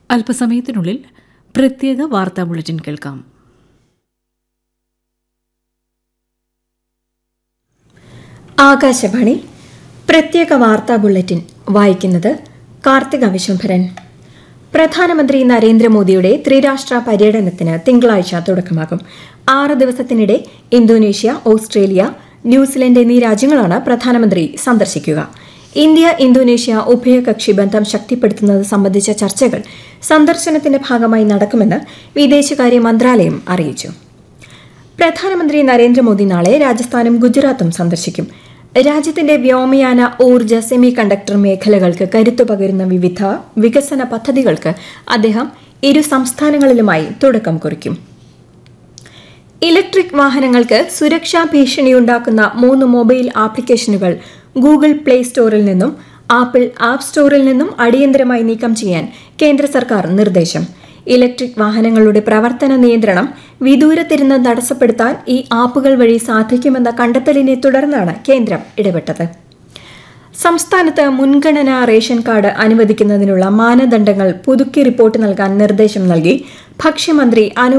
അല്പസമയത്തിനുള്ളിൽ പ്രത്യേക വാർത്താ ബുള്ളറ്റിൻ കേൾക്കാം. ആകാശവാണി പ്രത്യേക വാർത്താ ബുള്ളറ്റിൻ വായിക്കുന്നത് കാർത്തിക വിശംഭരൻ. പ്രധാനമന്ത്രി നരേന്ദ്രമോദിയുടെ ത്രിരാഷ്ട്ര പര്യടനത്തിന് തിങ്കളാഴ്ച തുടക്കമാകും. 6 ദിവസത്തിനിടെ ഇന്തോനേഷ്യ, ഓസ്ട്രേലിയ, ന്യൂസിലൻഡ് എന്നീ രാജ്യങ്ങളാണ് പ്രധാനമന്ത്രി സന്ദർശിക്കുക. ഇന്ത്യ ഇന്തോനേഷ്യ ഉഭയകക്ഷി ബന്ധം ശക്തിപ്പെടുത്തുന്നത് സംബന്ധിച്ച ചർച്ചകൾ സന്ദർശനത്തിന്റെ ഭാഗമായി നടക്കുമെന്ന് വിദേശകാര്യ മന്ത്രാലയം അറിയിച്ചു. പ്രധാനമന്ത്രി നരേന്ദ്രമോദി നാളെ രാജസ്ഥാനും ഗുജറാത്തും സന്ദർശിക്കും. രാജ്യത്തിന്റെ വ്യോമയാന, ഊർജ്ജ, സെമി കണ്ടക്ടർ മേഖലകൾക്ക് കരുത്തു പകരുന്ന വിവിധ വികസന പദ്ധതികൾക്ക് അദ്ദേഹം ഇരു സംസ്ഥാനങ്ങളിലുമായി തുടക്കം കുറിക്കും. ഇലക്ട്രിക് വാഹനങ്ങൾക്ക് സുരക്ഷാ ഭീഷണിയുണ്ടാക്കുന്ന 3 മൊബൈൽ ആപ്ലിക്കേഷനുകൾ ഗൂഗിൾ പ്ലേ സ്റ്റോറിൽ നിന്നും ആപ്പിൾ ആപ്പ് സ്റ്റോറിൽ നിന്നും അടിയന്തരമായി നീക്കം ചെയ്യാൻ കേന്ദ്ര സർക്കാർ നിർദ്ദേശം. ഇലക്ട്രിക് വാഹനങ്ങളുടെ പ്രവർത്തന നിയന്ത്രണം വിദൂരത്തിരുന്ന് തടസ്സപ്പെടുത്താൻ ഈ ആപ്പുകൾ വഴി സാധിക്കുമെന്ന കണ്ടെത്തലിനെ തുടർന്നാണ് കേന്ദ്രം ഇടപെട്ടത്. സംസ്ഥാനത്ത് മുൻഗണനാ റേഷൻ കാർഡ് അനുവദിക്കുന്നതിനുള്ള മാനദണ്ഡങ്ങൾ പുതുക്കി റിപ്പോർട്ട് നൽകാൻ നിർദ്ദേശം നൽകി ഭക്ഷ്യമന്ത്രി